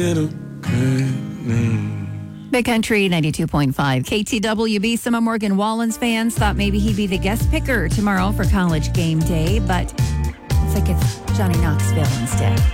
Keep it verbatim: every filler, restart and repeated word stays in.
Big Country ninety-two point five. K T W B. Some of Morgan Wallen's fans thought maybe he'd be the guest picker tomorrow for College Game Day, but looks like it's Johnny Knoxville instead.